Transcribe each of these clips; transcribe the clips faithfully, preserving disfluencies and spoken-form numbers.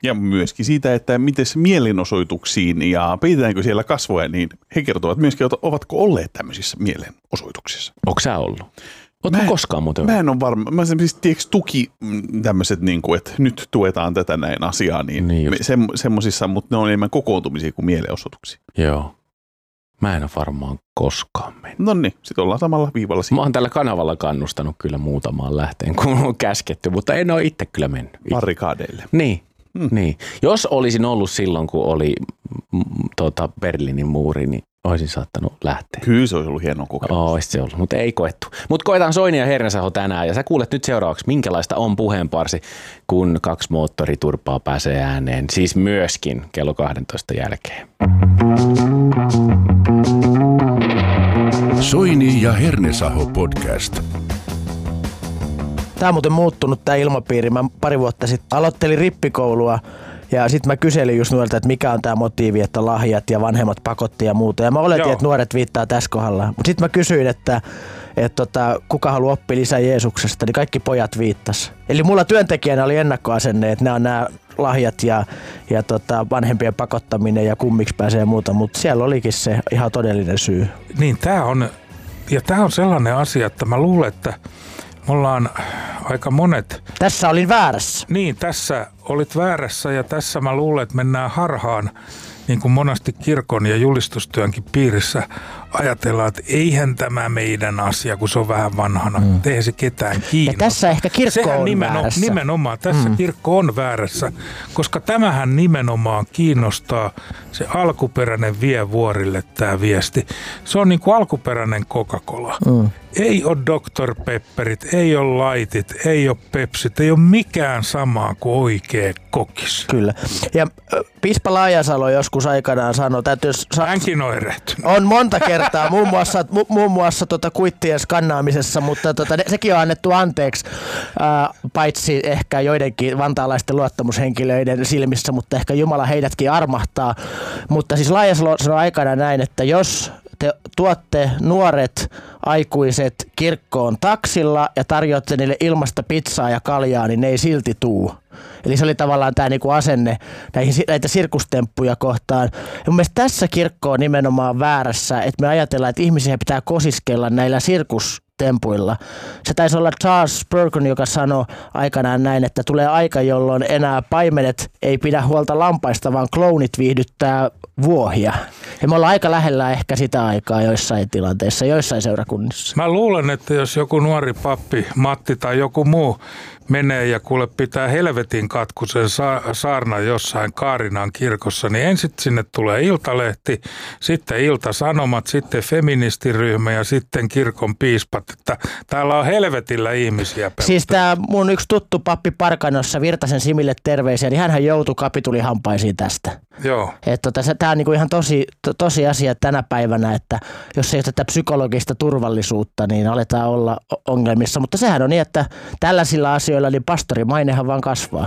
Ja myöskin siitä, että miten mielenosoituksiin ja peitetäänkö siellä kasvoja, niin he kertovat myöskin, että ovatko olleet tämmöisissä mielenosoituksissa. Onko sä ollut? Oletko koskaan muuten? Mä en ole varma. Mä siis tiedätkö tuki tämmöiset, niin kuin, että nyt tuetaan tätä näin asiaa, niin, niin se, semmoisissa, mutta ne on enemmän kokoontumisia kuin mielenosoituksia. Joo. Mä en ole varmaan koskaan mennyt. No niin, sit ollaan samalla viivalla siinä. Mä oon tällä kanavalla kannustanut kyllä muutamaan lähteen, kun on käsketty, mutta en ole itse kyllä mennyt. Barrikaadeille. Niin, hmm. niin. Jos olisin ollut silloin, kun oli m, tota Berliinin muuri, niin olisin saattanut lähteä. Kyllä se olisi ollut hieno kokemus. Olisi se ollut, mutta ei koettu. Mutta koetaan Soini ja Hernesaho tänään ja sä kuulet nyt seuraavaksi, minkälaista on puheenparsi, kun kaksi moottoriturpaa pääsee ääneen. Siis myöskin kello kahdentoista jälkeen. Soini ja Hernesaho podcast. Tämä on muuten muuttunut tämä ilmapiiri. Mä pari vuotta sitten aloittelin rippikoulua ja sitten mä kyselin just nuorilta, että mikä on tämä motiivi, että lahjat ja vanhemmat pakotti ja muuta. Ja mä oletin, Joo. että nuoret viittaa tässä kohdalla. Mutta sitten mä kysyin, että, että tota, kuka haluaa oppia lisää Jeesuksesta, niin kaikki pojat viittas. Eli mulla työntekijänä oli ennakkoasenne, että nämä on nämä lahjat ja, ja tota, vanhempien pakottaminen ja kummiksi pääsee ja muuta, mutta siellä olikin se ihan todellinen syy. Niin, tämä on, ja tämä on sellainen asia, että mä luulen, että me ollaan aika monet... Tässä olin väärässä. Niin, tässä olit väärässä ja tässä mä luulen, että mennään harhaan, niin kuin monesti kirkon ja julistustyönkin piirissä ajatellaan, että eihän tämä meidän asia, kun se on vähän vanhana. Mm. Eihän se ketään kiinnosta. Ja tässä ehkä kirkko Sehän on nimeno, väärässä. Nimenomaan, tässä mm. kirkko on väärässä, koska tämähän nimenomaan kiinnostaa se alkuperäinen vie vuorille tämä viesti. Se on niin kuin alkuperäinen Coca-Cola. Mm. Ei ole doktor Pepperit, ei ole Lightit, ei ole Pepsit, ei ole mikään samaa kuin oikea kokis. Kyllä. Ja Pispa Laajasalo joskus aikanaan sanoi, että jos... Hänkin on erehtynyt. On monta kertaa, muun muassa, mu, muun muassa tota kuittien skannaamisessa, mutta tota, sekin on annettu anteeksi, ää, paitsi ehkä joidenkin vantaalaisten luottamushenkilöiden silmissä, mutta ehkä Jumala heidätkin armahtaa. Mutta siis Laajasalo sanoi aikanaan näin, että jos te tuotte nuoret aikuiset kirkkoon taksilla ja tarjoatte niille ilmasta pizzaa ja kaljaa, niin ne ei silti tuu. Eli se oli tavallaan tämä niinku asenne näihin, näitä sirkustemppuja kohtaan. Ja mun mielestä tässä kirkko on nimenomaan väärässä, että me ajatellaan, että ihmisiä pitää kosiskella näillä sirkustempuilla. Se taisi olla Charles Spurgeon, joka sanoi aikanaan näin, että tulee aika, jolloin enää paimenet ei pidä huolta lampaista, vaan klounit viihdyttää vuohia. Ja me ollaan aika lähellä ehkä sitä aikaa joissain tilanteissa, joissain seurakunnissa. Mä luulen, että jos joku nuori pappi, Matti tai joku muu menee ja kuule pitää helvetin katkusen sa- saarna jossain Kaarinan kirkossa, niin ensin sinne tulee Iltalehti, sitten Ilta-Sanomat, sitten feministiryhmä ja sitten kirkon piispat. Että täällä on helvetillä ihmisia pelata. Siis tää mun yksi tuttu pappi Parkanossa, Virtasen Simille terveisiä, niin hänhän joutui kapitulihampaisiin tästä. Joo. Että tota, tämä on niinku ihan tosi, to, tosi asia tänä päivänä, että jos ei ole tätä psykologista turvallisuutta, niin aletaan olla ongelmissa. Mutta sehän on niin, että tällaisilla asioilla niin pastorimainehan vaan kasvaa.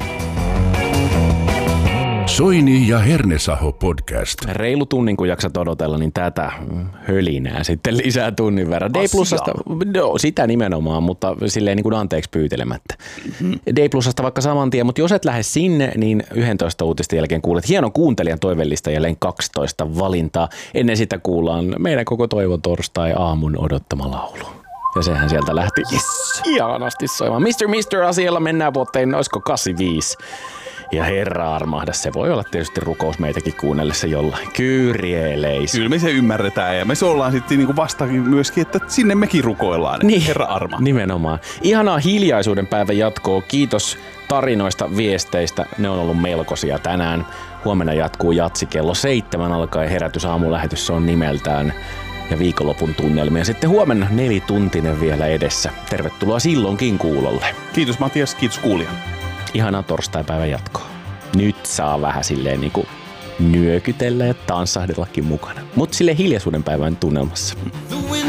Soini ja Hernesaho podcast. Reilu tunnin, kun jaksat odotella, niin tätä hölinää sitten lisää tunnin verran. D-plusasta, no, sitä nimenomaan, mutta silleen niin kuin anteeksi pyytelemättä. Mm-hmm. D-plusasta vaikka saman tien, mutta jos et lähde sinne, niin yksitoista uutisten jälkeen kuulet hienon kuuntelijan toivellista jälleen kaksitoista valintaa. Ennen sitä kuullaan meidän koko Toivon torstai aamun odottama laulu. Ja sehän sieltä lähti yes. ihanasti soimaan. mister Mister asialla mennään vuoteen, olisiko kahdeksankymmentäviisi. Ja herra armahda, se voi olla tietysti rukous meitäkin kuunnellessa jollain. Kyrieleis. Kyllä me se ymmärretään ja me se ollaan sitten niinku vastakin myöskin, että sinne mekin rukoillaan. Niin, herra arma. Nimenomaan. Ihanaa hiljaisuuden päivän jatkoa. Kiitos tarinoista, viesteistä. Ne on ollut melkoisia tänään. Huomenna jatkuu jatsi kello seitsemän alkaen herätys aamulähetys, se on nimeltään. Ja viikonlopun tunnelmia. Sitten huomenna nelituntinen vielä edessä. Tervetuloa silloinkin kuulolle. Kiitos Matias, kiitos kuulija. Ihanaa torstaipäivän jatkoa. Nyt saa vähän silleen niinku nyökytellä ja tanssahdellakin mukana. Mut silleen hiljaisuuden päivän tunnelmassa.